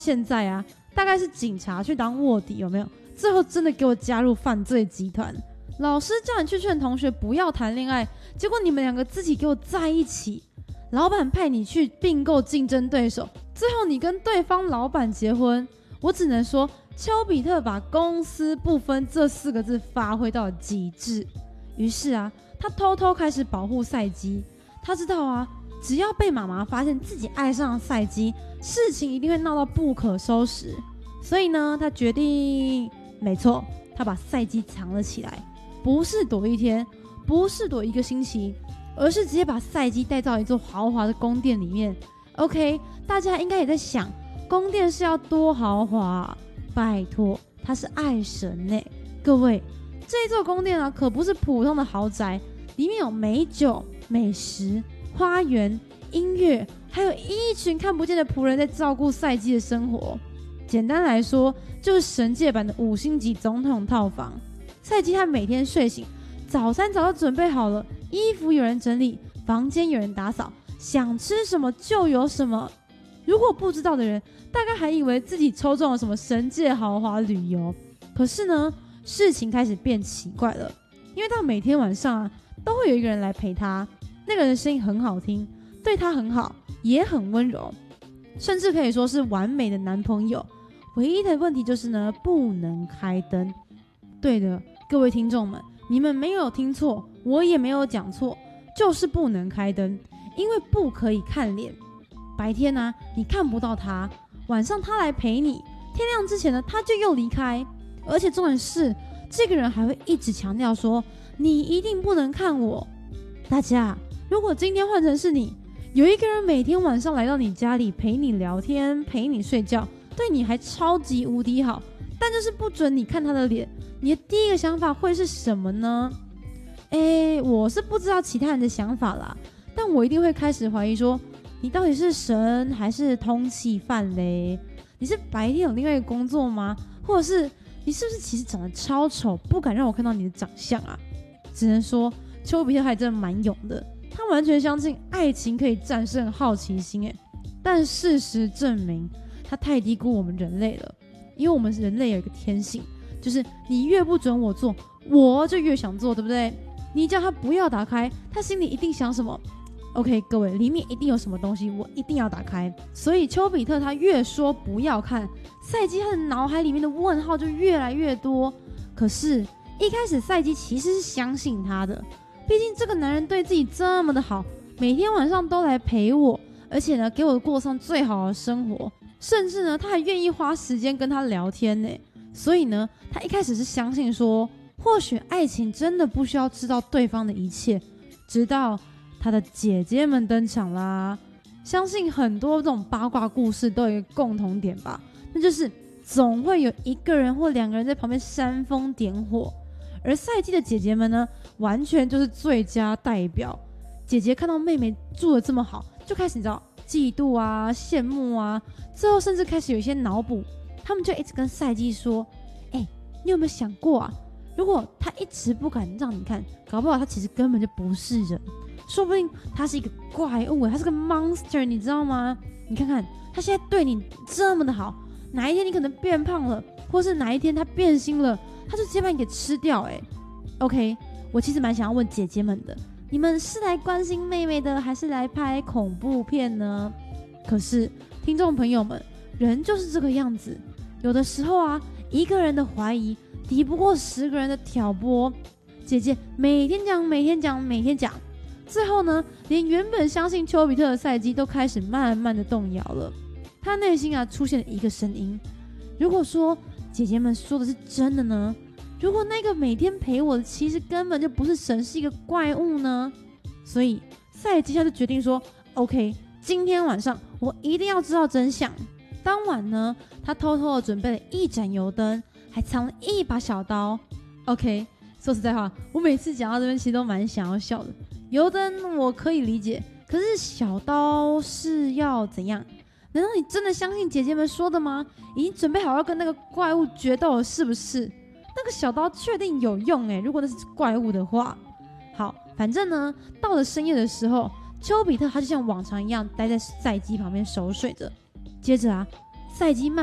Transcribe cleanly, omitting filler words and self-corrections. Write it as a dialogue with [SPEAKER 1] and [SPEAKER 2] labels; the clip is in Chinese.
[SPEAKER 1] 现在啊，大概是警察去当卧底，有没有？最后真的给我加入犯罪集团。老师叫你去劝同学不要谈恋爱，结果你们两个自己给我在一起。老板派你去并购竞争对手，最后你跟对方老板结婚。我只能说，丘比特把公私不分这4个字发挥到了极致。于是啊，他偷偷开始保护赛姬。他知道啊，只要被妈妈发现自己爱上了赛姬，事情一定会闹到不可收拾。所以呢，他决定，没错，他把赛姬藏了起来，不是躲1天，不是躲1个星期，而是直接把赛姬带到一座豪华的宫殿里面。OK， 大家应该也在想，宫殿是要多豪华啊？拜托，他是爱神呢。各位，这座宫殿啊，可不是普通的豪宅，里面有美酒、美食、花园、音乐，还有一群看不见的仆人在照顾赛姬的生活。简单来说，就是神界版的5星级总统套房。赛姬他每天睡醒，早餐早就准备好了，衣服有人整理，房间有人打扫，想吃什么就有什么。如果不知道的人，大概还以为自己抽中了什么神界豪华旅游。可是呢，事情开始变奇怪了，因为他每天晚上啊，都会有一个人来陪他，那个人声音很好听，对他很好，也很温柔，甚至可以说是完美的男朋友。唯一的问题就是呢，不能开灯。对的，各位听众们，你们没有听错，我也没有讲错，就是不能开灯，因为不可以看脸。白天呢，你看不到他，晚上他来陪你，天亮之前呢，他就又离开。而且重点是，这个人还会一直强调说，你一定不能看我。大家，如果今天换成是你，有一个人每天晚上来到你家里陪你聊天，陪你睡觉，对你还超级无敌好，但就是不准你看他的脸，你的第一个想法会是什么呢？我是不知道其他人的想法啦，但我一定会开始怀疑说，你到底是神还是通缉犯嘞？你是白天有另外一个工作吗？或者是你是不是其实长得超丑，不敢让我看到你的长相啊？只能说丘比特还真的蛮勇的，他完全相信爱情可以战胜好奇心。但事实证明，他太低估我们人类了。因为我们人类有一个天性，就是你越不准我做，我就越想做，对不对？你叫他不要打开，他心里一定想什么？ OK， 各位，里面一定有什么东西，我一定要打开。所以丘比特他越说不要看，赛姬他的脑海里面的问号就越来越多。可是一开始赛姬其实是相信他的，毕竟这个男人对自己这么的好，每天晚上都来陪我，而且呢给我过上最好的生活，甚至呢他还愿意花时间跟他聊天呢。所以呢他一开始是相信说，或许爱情真的不需要知道对方的一切。直到他的姐姐们登场啦。相信很多这种八卦故事都有一个共同点吧，那就是总会有一个人或2个人在旁边煽风点火。而赛姬的姐姐们呢，完全就是最佳代表。姐姐看到妹妹住得这么好，就开始你知道嫉妒啊、羡慕啊，最后甚至开始有一些脑补，他们就一直跟赛姬说：“你有没有想过啊？如果他一直不敢让你看，搞不好他其实根本就不是人。”说不定他是一个怪物，他是个 monster， 你知道吗？你看看他现在对你这么的好，哪一天你可能变胖了，或是哪一天他变心了，他就直接把你给吃掉。OK， 我其实蛮想要问姐姐们的，你们是来关心妹妹的，还是来拍恐怖片呢？可是听众朋友们，人就是这个样子，有的时候啊，一个人的怀疑抵不过10个人的挑拨。姐姐每天讲，最后呢，连原本相信丘比特的赛姬都开始慢慢的动摇了。他内心啊出现了一个声音：如果说姐姐们说的是真的呢？如果那个每天陪我的其实根本就不是神，是一个怪物呢？所以赛姬他就决定说 ：“OK， 今天晚上我一定要知道真相。”当晚呢，他偷偷的准备了1盏油灯，还藏了1把小刀。OK， 说实在话，我每次讲到这边其实都蛮想要笑的。油灯我可以理解，可是小刀是要怎样？难道你真的相信姐姐们说的吗？已经准备好要跟那个怪物决斗了，是不是？那个小刀确定有用如果那是怪物的话。好，反正呢，到了深夜的时候，丘比特他就像往常一样待在赛姬旁边熟睡着。接着啊， 赛基